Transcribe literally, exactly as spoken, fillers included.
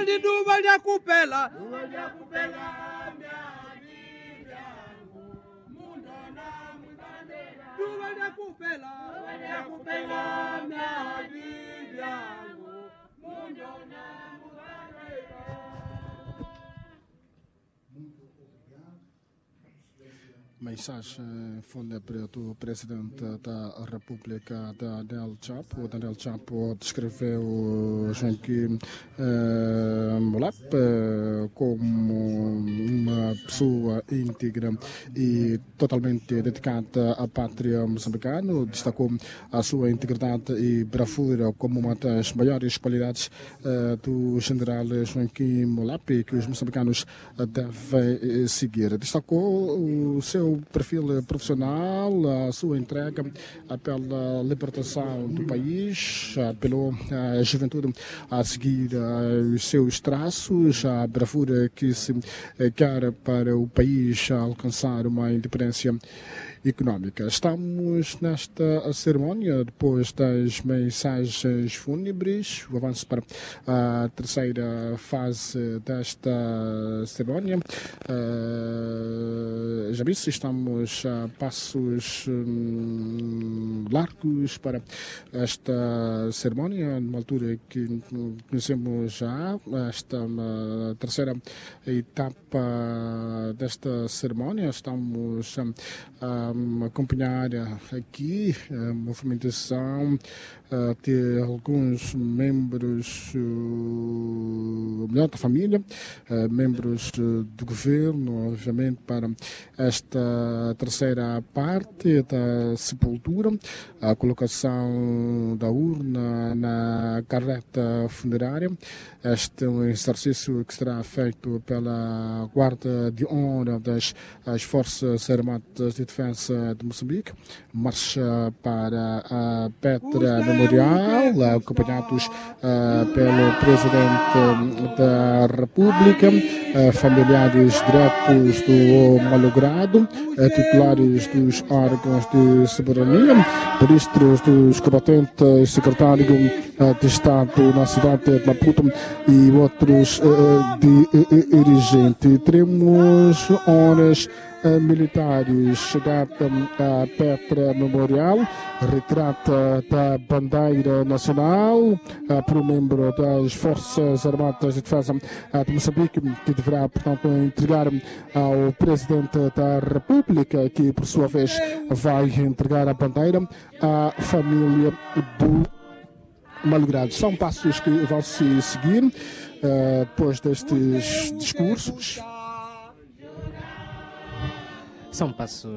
Mandi duva ya kupela. Duva ya kupela. Mensagem foi para o presidente da República, Daniel Chapo. O Daniel Chapo descreveu Joaquim uh, Molap uh, como uma pessoa íntegra e totalmente dedicada à pátria moçambicana. Destacou a sua integridade e bravura como uma das maiores qualidades uh, do general Joaquim Molap, que os moçambicanos uh, devem seguir. Destacou o seu perfil profissional, a sua entrega pela libertação do país, apelou à juventude a seguir os seus traços, a bravura que se quer para o país alcançar uma independência econômica. Estamos nesta cerimónia, depois das mensagens fúnebres, o avanço para a terceira fase desta cerimónia. Uh, já disse, estamos a passos um, largos para esta cerimónia, numa altura que conhecemos já esta uma terceira etapa desta cerimónia. Estamos um, a acompanhar aqui a movimentação uh, de alguns membros uh, melhor da família, uh, membros uh, do governo, obviamente, para esta terceira parte da sepultura, a colocação da urna na carreta funerária. Este é um exercício que será feito pela Guarda de Honra das as Forças Armadas de Defesa de Moçambique. Marcha para a Petra Memorial, acompanhados uh, pelo Presidente da República, uh, familiares diretos do malogrado, uh, titulares dos órgãos de soberania, ministros dos combatentes, secretário uh, de Estado na cidade de Maputo e outros uh, dirigentes. Teremos horas uh, militares chegada à Petra Memorial, retrata da bandeira nacional uh, por um membro das Forças Armadas de Defesa uh, de Moçambique, que deverá, portanto, entregar ao Presidente da República, que por sua vez vai entregar a bandeira à família do malogrado. São passos que vão se seguir uh, depois destes discursos. São passos